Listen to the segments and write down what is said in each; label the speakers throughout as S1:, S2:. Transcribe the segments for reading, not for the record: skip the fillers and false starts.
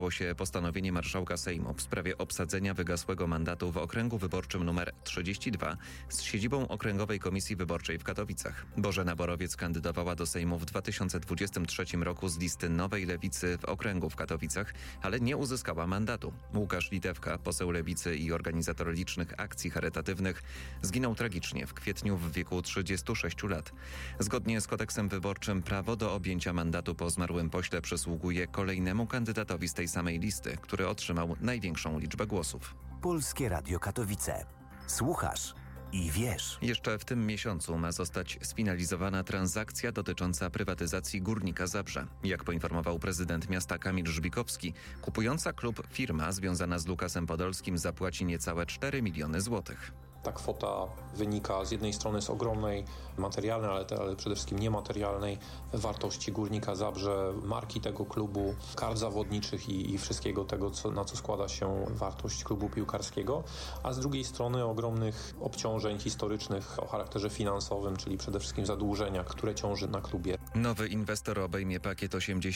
S1: się postanowienie marszałka Sejmu w sprawie obsadzenia wygasłego mandatu w okręgu wyborczym nr 32 z siedzibą Okręgowej Komisji Wyborczej w Katowicach. Bożena Borowiec kandydowała do Sejmu w 2023 roku z listy Nowej Lewicy w okręgu w Katowicach, ale nie uzyskała mandatu. Łukasz Litewka, poseł Lewicy i organizator licznych akcji charytatywnych, zginął tragicznie w kwietniu w wieku 36 lat. Zgodnie z kodeksem wyborczym prawo do objęcia mandatu po zmarłym pośle przysługuje kolejnemu kandydatowi z tej samej listy, który otrzymał największą liczbę głosów.
S2: Polskie Radio Katowice. Słuchasz i wiesz.
S1: Jeszcze w tym miesiącu ma zostać sfinalizowana transakcja dotycząca prywatyzacji Górnika Zabrze. Jak poinformował prezydent miasta Kamil Żbikowski, kupująca klub firma związana z Lukasem Podolskim zapłaci niecałe 4 miliony złotych.
S3: Ta kwota wynika z jednej strony z ogromnej materialnej, ale przede wszystkim niematerialnej wartości Górnika Zabrze, marki tego klubu, kart zawodniczych i wszystkiego tego, na co składa się wartość klubu piłkarskiego, a z drugiej strony ogromnych obciążeń historycznych o charakterze finansowym, czyli przede wszystkim zadłużenia, które ciąży na klubie.
S1: Nowy inwestor obejmie pakiet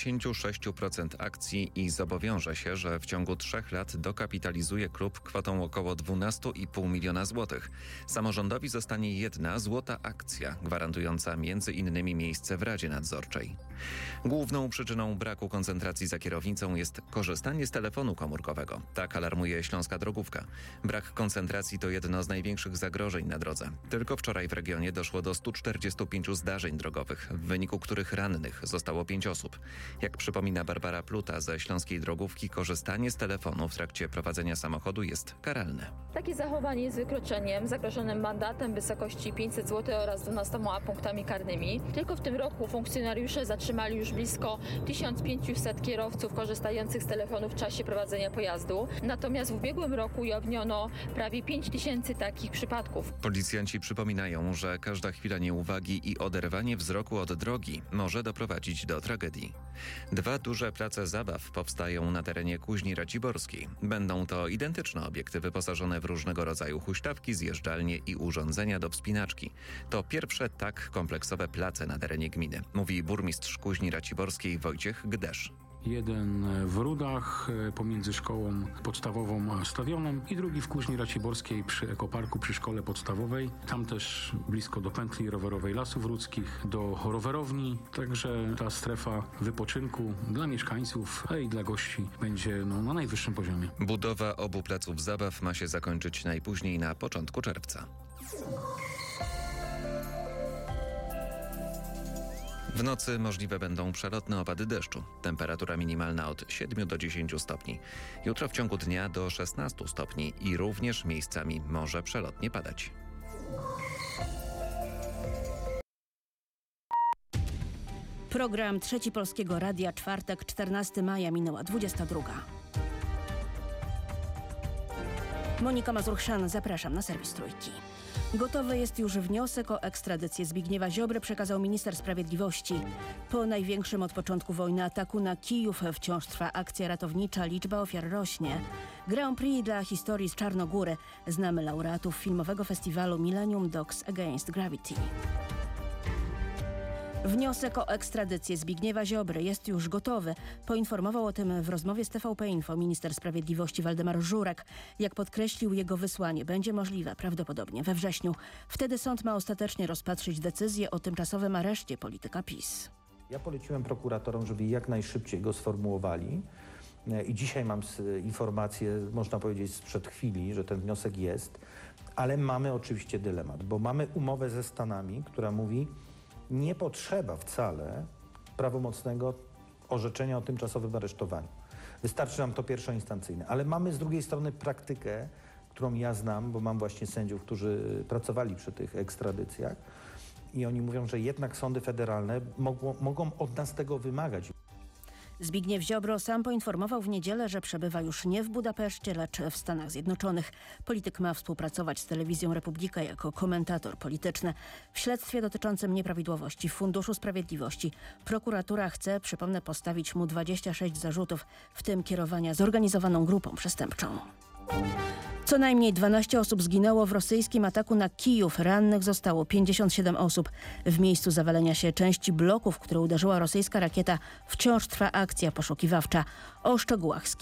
S1: 86% akcji i zobowiąże się, że w ciągu 3 lat dokapitalizuje klub kwotą około 12,5 miliona złotych. Samorządowi zostanie jedna złota akcja, gwarantująca m.in. miejsce w Radzie Nadzorczej. Główną przyczyną braku koncentracji za kierownicą jest korzystanie z telefonu komórkowego. Tak alarmuje Śląska Drogówka. Brak koncentracji to jedno z największych zagrożeń na drodze. Tylko wczoraj w regionie doszło do 145 zdarzeń drogowych, w wyniku których rannych zostało 5 osób. Jak przypomina Barbara Pluta ze Śląskiej Drogówki, korzystanie z telefonu w trakcie prowadzenia samochodu jest karalne.
S4: Takie zachowanie jest wykroczeniem zagrożonym mandatem w wysokości 500 zł oraz 12 punktami karnymi. Tylko w tym roku funkcjonariusze zatrzymali już blisko 1500 kierowców korzystających z telefonu w czasie prowadzenia pojazdu. Natomiast w ubiegłym roku ujawniono prawie 5000 takich przypadków.
S1: Policjanci przypominają, że każda chwila nieuwagi i oderwanie wzroku od drogi może doprowadzić do tragedii. 2 duże place zabaw powstają na terenie Kuźni Raciborskiej. Będą to identyczne obiekty wyposażone w różnego rodzaju huśtawki, zjeżdżalnie i urządzenia do wspinaczki. To pierwsze tak kompleksowe place na terenie gminy, mówi burmistrz Kuźni Raciborskiej Wojciech Gdesz.
S5: Jeden w Rudach pomiędzy szkołą podstawową a stadionem i drugi w Kuźni Raciborskiej przy ekoparku, przy szkole podstawowej. Tam też blisko do pętli rowerowej Lasów Rudzkich, do rowerowni. Także ta strefa wypoczynku dla mieszkańców, a i dla gości będzie na najwyższym poziomie.
S1: Budowa obu placów zabaw ma się zakończyć najpóźniej na początku czerwca. W nocy możliwe będą przelotne opady deszczu. Temperatura minimalna od 7 do 10 stopni. Jutro w ciągu dnia do 16 stopni i również miejscami może przelotnie padać.
S6: Program Trzeci Polskiego Radia, czwartek, 14 maja, minęła 22. Monika Mazur-Chrzan, zapraszam na serwis Trójki. Gotowy jest już wniosek o ekstradycję Zbigniewa Ziobry, przekazał minister sprawiedliwości. Po największym od początku wojny ataku na Kijów wciąż trwa akcja ratownicza, liczba ofiar rośnie. Grand Prix dla historii z Czarnogóry. Znamy laureatów filmowego festiwalu Millennium Dogs Against Gravity. Wniosek o ekstradycję Zbigniewa Ziobry jest już gotowy. Poinformował o tym w rozmowie z TVP Info minister sprawiedliwości Waldemar Żurek. Jak podkreślił, jego wysłanie będzie możliwe prawdopodobnie we wrześniu. Wtedy sąd ma ostatecznie rozpatrzyć decyzję o tymczasowym areszcie polityka PiS.
S7: Ja poleciłem prokuratorom, żeby jak najszybciej go sformułowali. I dzisiaj mam informację, można powiedzieć sprzed chwili, że ten wniosek jest. Ale mamy oczywiście dylemat, bo mamy umowę ze Stanami, która mówi, nie potrzeba wcale prawomocnego orzeczenia o tymczasowym aresztowaniu. Wystarczy nam to pierwszoinstancyjne. Ale mamy z drugiej strony praktykę, którą ja znam, bo mam właśnie sędziów, którzy pracowali przy tych ekstradycjach i oni mówią, że jednak sądy federalne mogą od nas tego wymagać.
S6: Zbigniew Ziobro sam poinformował w niedzielę, że przebywa już nie w Budapeszcie, lecz w Stanach Zjednoczonych. Polityk ma współpracować z telewizją Republika jako komentator polityczny. W śledztwie dotyczącym nieprawidłowości w Funduszu Sprawiedliwości prokuratura chce, przypomnę, postawić mu 26 zarzutów, w tym kierowania zorganizowaną grupą przestępczą. Co najmniej 12 osób zginęło w rosyjskim ataku na Kijów. Rannych zostało 57 osób. W miejscu zawalenia się części bloków, w które uderzyła rosyjska rakieta, wciąż trwa akcja poszukiwawcza. O szczegółach z